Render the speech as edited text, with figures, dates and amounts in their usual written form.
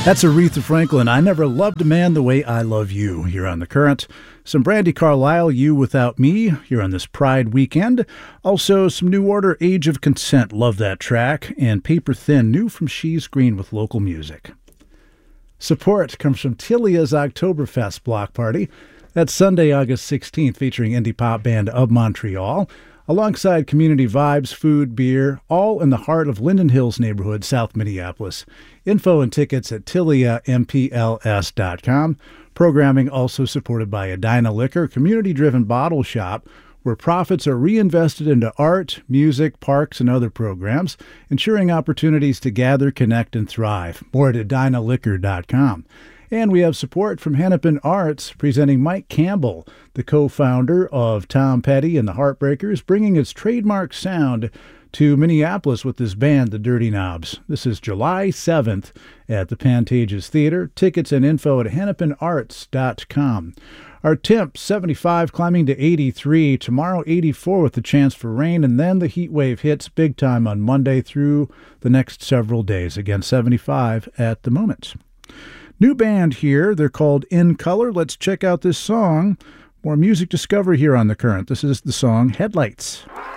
That's Aretha Franklin. I never loved a man the way I love you here on The Current. Some Brandi Carlile, You Without Me, here on this Pride weekend. Also, some New Order, Age of Consent, love that track. And Paper Thin, new from She's Green with local music. Support comes from Tilia's Oktoberfest block party. That's Sunday, August 16th, featuring indie pop band Of Montreal. Alongside community vibes, food, beer, all in the heart of Linden Hills neighborhood, South Minneapolis. Info and tickets at tiliampls.com. Programming also supported by Edina Liquor, community-driven bottle shop, where profits are reinvested into art, music, parks, and other programs, ensuring opportunities to gather, connect, and thrive. More at edinaliquor.com. And we have support from Hennepin Arts, presenting Mike Campbell, the co-founder of Tom Petty and the Heartbreakers, bringing its trademark sound to Minneapolis with his band, the Dirty Knobs. This is July 7th at the Pantages Theater. Tickets and info at hennepinarts.com. Our temps, 75 climbing to 83. Tomorrow, 84 with the chance for rain. And then the heat wave hits big time on Monday through the next several days. Again, 75 at the moment. New band here. They're called In Color. Let's check out this song. More music discovery here on The Current. This is the song Headlights.